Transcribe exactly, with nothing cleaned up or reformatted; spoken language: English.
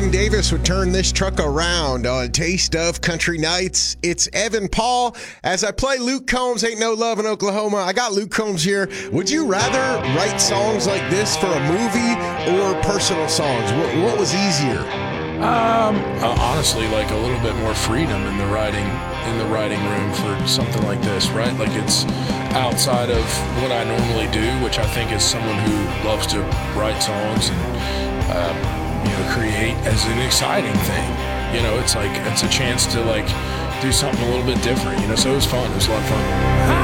Evan Davis would turn this truck around on Taste of Country Nights. It's Evan Paul. As I play Luke Combs, Ain't No Love in Oklahoma, I got Luke Combs here. Would you rather write songs like this for a movie or personal songs? What, what was easier? Um, uh, honestly, like a little bit more freedom in the writing in the writing room for something like this, right? Like it's outside of what I normally do, which I think is someone who loves to write songs and uh, you know create as an exciting thing. You know, it's like it's a chance to like do something a little bit different. You know, so it was fun. It was a lot of fun.